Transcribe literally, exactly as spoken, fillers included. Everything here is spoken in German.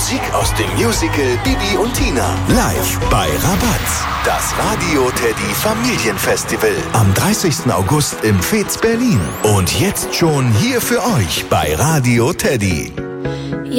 Musik aus dem Musical Bibi und Tina. Live bei Rabatz. Das Radio Teddy Familienfestival. Am dreißigsten August im Fez Berlin. Und jetzt schon hier für euch bei Radio Teddy.